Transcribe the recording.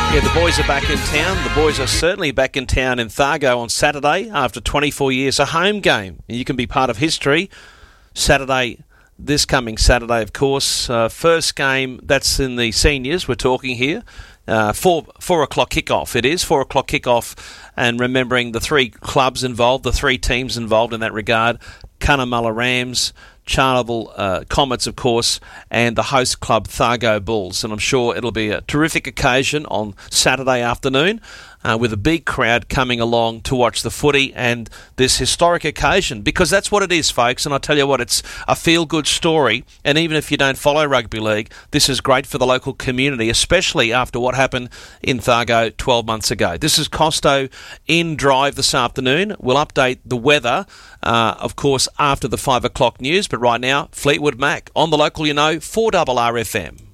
Yeah, the boys are back in town. The boys are certainly back in town in Thargo on Saturday after 24 years. A home game. You can be part of history. Saturday, this coming Saturday, of course. First game, that's in the seniors. We're talking here. 4 o'clock kickoff. It is 4 o'clock kickoff. And remembering the three clubs involved, the three teams involved in that regard. Cunnamulla Rams, Charleville Comets, of course, and the host club Thargo Bulls. And I'm sure it'll be a terrific occasion on Saturday afternoon with a big crowd coming along to watch the footy and this historic occasion, because that's what it is, folks. And I tell you what, it's a feel-good story. And even if you don't follow rugby league, this is great for the local community, especially after what happened in Thargo 12 months ago. This is Costo in Drive this afternoon. We'll update the weather, of course, after the 5 o'clock news. But right now, Fleetwood Mac on the local, 4RRFM.